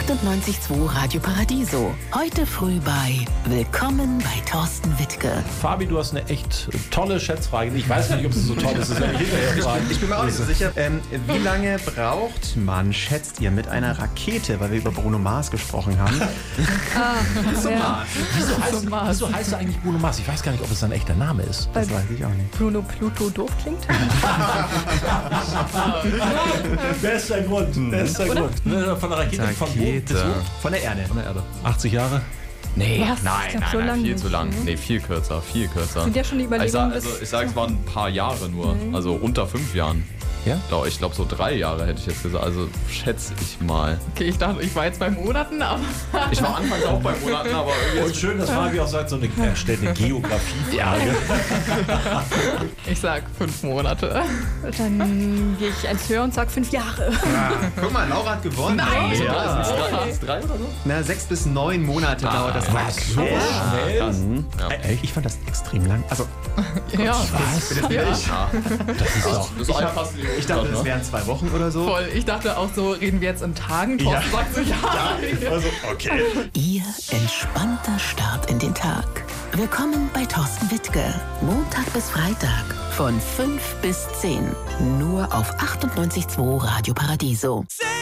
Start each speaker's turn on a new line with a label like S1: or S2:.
S1: 98.2 Radio Paradiso. Heute früh bei Willkommen bei Thorsten Wittke.
S2: Fabi, du hast eine echt tolle Schätzfrage. Ich weiß nicht, ob es so toll ist. Das werde ich hinterher fragen.
S3: Ich bin mir auch nicht so sicher. Wie lange braucht man, schätzt ihr, mit einer Rakete, weil wir über Bruno Mars gesprochen haben? Zum Mars.
S2: Wieso heißt er eigentlich Bruno Mars? Ich weiß gar nicht, ob es sein echter Name ist.
S3: Das weiß ich auch nicht.
S4: Bruno Pluto doof klingt?
S2: Bester Grund. Von der Rakete.
S3: Von der Erde.
S2: 80 Jahre?
S5: Nee,
S4: Was?
S5: nein,
S4: So lang
S5: viel
S4: nicht.
S5: zu lang. Nee, viel kürzer.
S4: Sind ja schon die Überlegungen,
S5: Ich sag, es waren ein paar Jahre nur. Also unter 5 Jahren.
S2: Ja?
S5: Ich glaube so 3 Jahre hätte ich jetzt gesagt. Also schätze ich mal.
S4: Okay, ich dachte, ich war jetzt bei Monaten, aber...
S5: Ich war anfangs auch bei Monaten, aber irgendwie...
S2: Und schön, dass Fabi auch sagt, er stellt eine Geografiefrage.
S4: Ich sag 5 Monate. Dann gehe ich eins höher und sag 5 Jahre.
S3: Ja. Guck mal, Laura hat gewonnen.
S4: Nein!
S3: Ja.
S5: Ist 3 oder so?
S3: Na, 6 bis 9 Monate dauert das.
S2: Was? So schnell?
S5: Krass.
S3: Ich fand das extrem lang. Also,
S4: Ja,
S2: Was?
S4: ja.
S2: Das ist doch...
S5: Das ist fast
S3: ich dachte, das wären 2 Wochen oder so.
S4: Voll. Ich dachte auch so, reden wir jetzt in Tagen? Thorsten sagt so, ja.
S3: Also, okay.
S1: Ihr entspannter Start in den Tag. Willkommen bei Thorsten Wittke. Montag bis Freitag von 5 bis 10. Nur auf 98.2 Radio Paradiso.